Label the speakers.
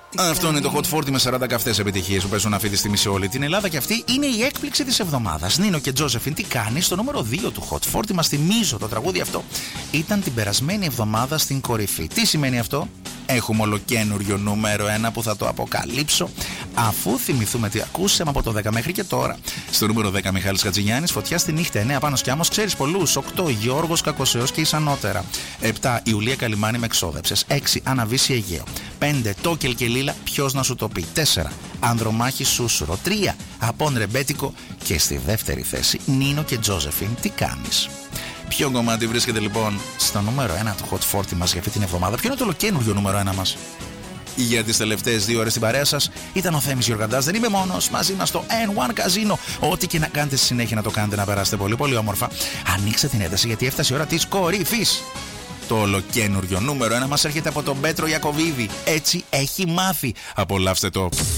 Speaker 1: Αυτό είναι το Hot 40 με 40 καυτές επιτυχίες που παίζουν αυτή τη στιγμή σε όλη την Ελλάδα. Και αυτή είναι η έκπληξη της εβδομάδας. Νίνο και Τζόζεφιν, τι κάνει στο νούμερο 2 του Hot 40. Μας θυμίζω, το τραγούδι αυτό ήταν την περασμένη εβδομάδα στην κορυφή. Τι σημαίνει αυτό? Έχουμε ολοκένουργιο νούμερο 1 που θα το αποκαλύψω αφού θυμηθούμε τι ακούσαμε από το 10 μέχρι και τώρα. Στο νούμερο 10 Μιχάλης Χατζηγιάννης, Φωτιά στη νύχτα. 9 Πάνος Κιάμος, ξέρεις πολλούς. 8 Γιώργος Κακοσεός και Ισανότερα. 7 Ιουλία Καλιμάνη με Εξόδεψες. 6 Αναβίση Αιγαίο. 5 Τόκελ και Λίλα, ποιος να σου το πει. 4 Ανδρομάχη Σούσουρο. 3 Απόν Ρεμπέτικο. Και στη δεύτερη θέση Νίνο και Τζόζεφιν, τι κάνεις. Ποιο κομμάτι βρίσκεται λοιπόν στο νούμερο 1 του Hot 40 μας για αυτή την εβδομάδα? Ποιο είναι το ολοκένουργιο νούμερο 1 μας? Για τις τελευταίες 2 ώρες στην παρέα σας ήταν ο Θέμης Γιοργαντάς. Δεν είμαι μόνος, μαζί μας στο N1 Casino. Ό,τι και να κάνετε στη συνέχεια να το κάνετε, να περάσετε πολύ πολύ όμορφα. Ανοίξτε την ένταση γιατί έφτασε η ώρα της κορυφής. Το ολοκένουργιο νούμερο 1 μας έρχεται από τον Πέτρο Ιακωβίδη. Έτσι έχει μάθει. Απολαύστε το.